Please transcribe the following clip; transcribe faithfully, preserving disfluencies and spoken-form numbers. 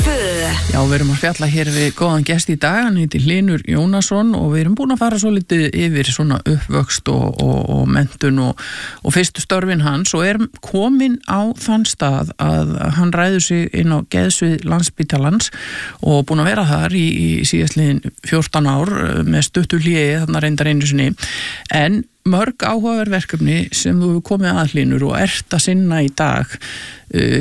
tvö. Já, við erum að fjalla hér við góðan gest í dag, hann heitir Hlynur Jónasson og við erum búin að fara svo litið yfir svona uppvöxt og, og, og menntun og, og fyrstu störfin hans og erum komin á þann stað að hann ræður sig inn á geðsvið Landspítalans og búin að vera þar í, í síðastliðin fjórtán ár með stuttu hléi þarna reyndar einu sinni, en mörg áhugaverð verkefni sem þú hefur komið að, Hlynur, og ert að sinna í dag.